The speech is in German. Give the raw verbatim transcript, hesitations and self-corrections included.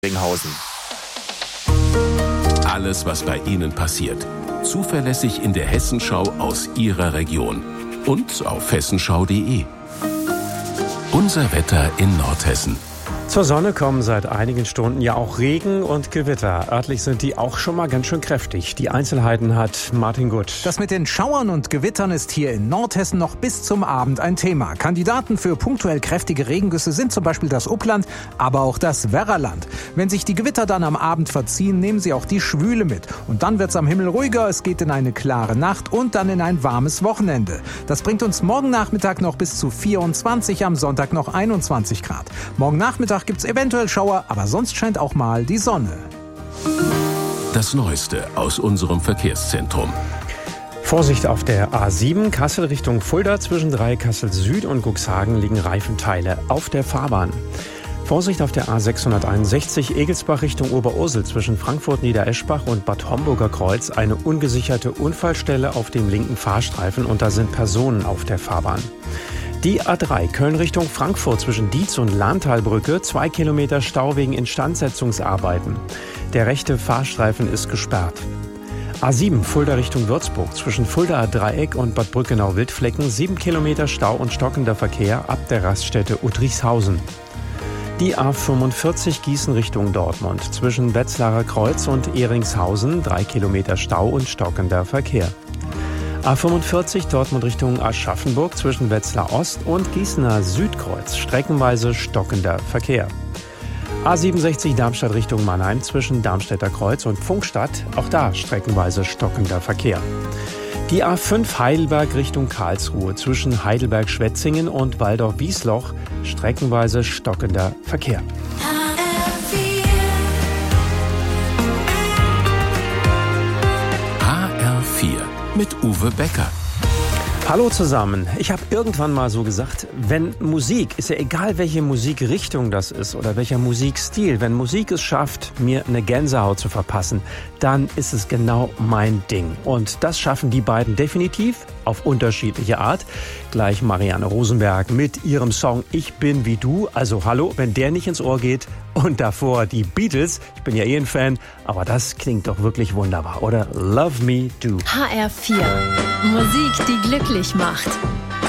Ringhausen. Alles, was bei Ihnen passiert. Zuverlässig in der Hessenschau aus Ihrer Region. Und auf hessenschau punkt de. Unser Wetter in Nordhessen. Zur Sonne kommen seit einigen Stunden ja auch Regen und Gewitter. Örtlich sind die auch schon mal ganz schön kräftig. Die Einzelheiten hat Martin Gut. Das mit den Schauern und Gewittern ist hier in Nordhessen noch bis zum Abend ein Thema. Kandidaten für punktuell kräftige Regengüsse sind zum Beispiel das Upland, aber auch das Werraland. Wenn sich die Gewitter dann am Abend verziehen, nehmen sie auch die Schwüle mit. Und dann wird's am Himmel ruhiger, es geht in eine klare Nacht und dann in ein warmes Wochenende. Das bringt uns morgen Nachmittag noch bis zu vierundzwanzig, am Sonntag noch einundzwanzig Grad. Morgen Nachmittag gibt's eventuell Schauer, aber sonst scheint auch mal die Sonne. Das Neueste aus unserem Verkehrszentrum. Vorsicht auf der A sieben, Kassel Richtung Fulda. Zwischen drei Kassel Süd und Cuxhagen liegen Reifenteile auf der Fahrbahn. Vorsicht auf der A sechshunderteinundsechzig, Egelsbach Richtung Oberursel. Zwischen Frankfurt Niedereschbach und Bad Homburger Kreuz eine ungesicherte Unfallstelle auf dem linken Fahrstreifen und da sind Personen auf der Fahrbahn. Die A drei, Köln Richtung Frankfurt zwischen Dietz und Lahntalbrücke, zwei Kilometer Stau wegen Instandsetzungsarbeiten. Der rechte Fahrstreifen ist gesperrt. A sieben, Fulda Richtung Würzburg zwischen Fuldaer Dreieck und Bad Brückenau-Wildflecken, sieben Kilometer Stau und stockender Verkehr ab der Raststätte Uttrichshausen. Die A fünfundvierzig, Gießen Richtung Dortmund zwischen Wetzlarer Kreuz und Ehringshausen, drei Kilometer Stau und stockender Verkehr. A fünfundvierzig Dortmund Richtung Aschaffenburg zwischen Wetzlar Ost und Gießener Südkreuz, streckenweise stockender Verkehr. A siebenundsechzig Darmstadt Richtung Mannheim zwischen Darmstädter Kreuz und Pfungstadt, auch da streckenweise stockender Verkehr. Die A fünf Heidelberg Richtung Karlsruhe zwischen Heidelberg-Schwetzingen und Waldorf-Wiesloch, streckenweise stockender Verkehr. Mit Uwe Becker. Hallo zusammen. Ich habe irgendwann mal so gesagt, wenn Musik, ist ja egal welche Musikrichtung das ist oder welcher Musikstil, wenn Musik es schafft, mir eine Gänsehaut zu verpassen, dann ist es genau mein Ding. Und das schaffen die beiden definitiv auf unterschiedliche Art. Gleich Marianne Rosenberg mit ihrem Song Ich bin wie du. Also hallo, wenn der nicht ins Ohr geht. Und davor die Beatles. Ich bin ja eh ein Fan, aber das klingt doch wirklich wunderbar, oder? Love Me Do. H R vier. Musik, die glücklich macht.